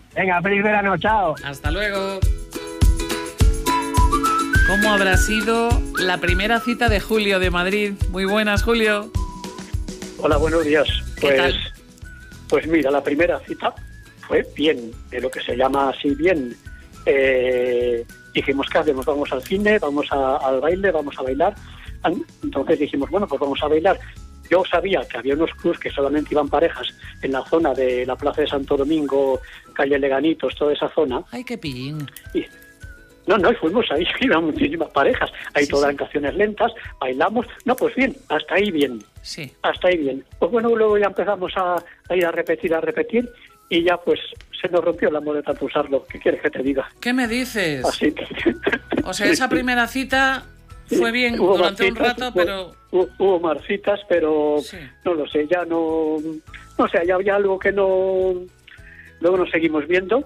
Venga, feliz verano, chao. Hasta luego. ¿Cómo habrá sido la primera cita de Julio de Madrid? Muy buenas, Julio. Hola, buenos días. ¿Qué tal? Pues mira, la primera cita fue bien, de lo que se llama así bien. Dijimos, ¿qué hacemos? Vamos al cine, vamos al baile, vamos a bailar. Entonces dijimos, bueno, pues vamos a bailar. Yo sabía que había unos clubs que solamente iban parejas en la zona de la Plaza de Santo Domingo, calle Leganitos, toda esa zona. Ay, qué pillín. Y fuimos ahí, iban muchísimas parejas. Ahí Sí, todas sí. en canciones lentas, bailamos. No, pues bien, hasta ahí bien. Sí. Hasta ahí bien. Pues bueno, luego ya empezamos a ir a repetir, y ya pues se nos rompió el amor de tanto usarlo. ¿Qué quieres que te diga? ¿Qué me dices? Así que... O sea, esa primera cita fue bien Hubo durante un más citas, rato, pero... Hubo más citas, pero Sí. no lo sé, ya no... No sé, ya había algo que no... Luego nos seguimos viendo,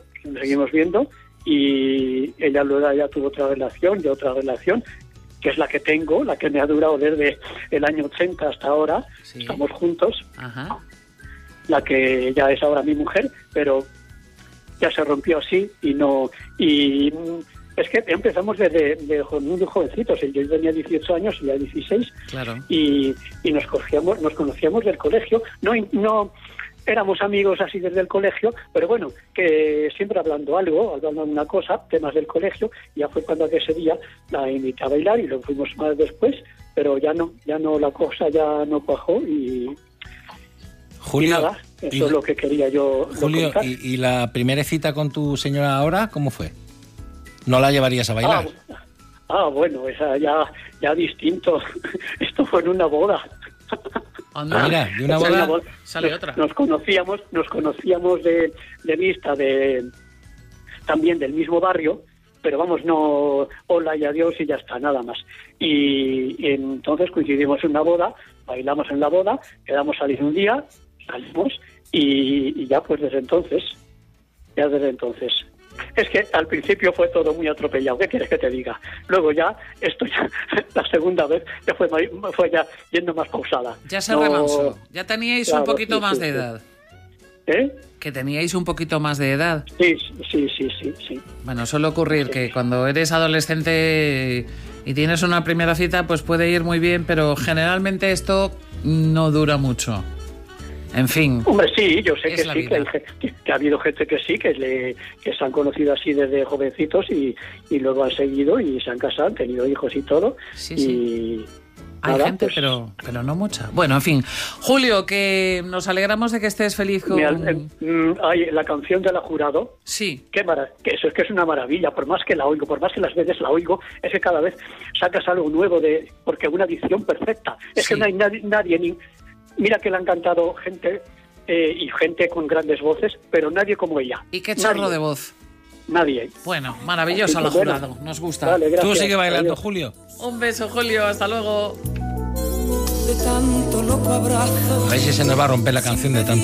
y ella luego ya tuvo otra relación, que es la que tengo, la que me ha durado desde el año 80 hasta ahora. Sí. Estamos juntos, Ajá. la que ya es ahora mi mujer, pero ya se rompió así y no... Y es que empezamos desde muy jovencitos. Yo tenía 18 años y ya 16, Claro. y nos conocíamos del colegio. No éramos amigos así desde el colegio, pero bueno, que siempre hablando una cosa, temas del colegio. Ya fue cuando ese día la invité a bailar y lo fuimos más después, pero ya no, la cosa ya no cuajó y Julio, nada, eso es lo que quería yo Julio, contar. ¿y la primera cita con tu señora ahora, cómo fue? ¿No la llevarías a bailar? Bueno, esa ya distinto. Esto fue en una boda. Anda. Mira, de una Fue en boda sale otra. Nos conocíamos de vista, también del mismo barrio, pero vamos, no hola y adiós y ya está, nada más. Y entonces coincidimos en una boda, bailamos en la boda, quedamos a salir un día, salimos y ya pues desde entonces. Es que al principio fue todo muy atropellado, ¿qué quieres que te diga? Luego ya, la segunda vez, ya fue ya yendo más pausada. Ya se remansó. Ya teníais un Claro, poquito sí, más sí, de sí. edad. ¿Eh? Que teníais un poquito más de edad. Sí. Bueno, suele ocurrir que cuando eres adolescente y tienes una primera cita, pues puede ir muy bien, pero generalmente esto no dura mucho. En fin. Hombre, sí, yo sé Es que la sí, vida. que ha habido gente que sí, que se han conocido así desde jovencitos y luego han seguido y se han casado, han tenido hijos y todo. Sí, y sí. Hay nada, gente, pues, pero no mucha. Bueno, en fin. Julio, que nos alegramos de que estés feliz con... hay la canción de La Jurado. Sí. Que eso es que es una maravilla, por más que la oigo, por más que las veces la oigo, es que cada vez sacas algo nuevo porque una dicción perfecta. Es Sí. que no hay nadie mira que le han cantado gente y gente con grandes voces, pero nadie como ella. Y qué chorro Nadie. de voz. Nadie. Bueno, maravillosa Así La que bueno. Jurado. Nos gusta. Vale, gracias. Tú sigue bailando, Adiós. Julio. Un beso, Julio. Hasta luego. De tanto loco abrazo. A ver si se nos va a romper la canción de tanto.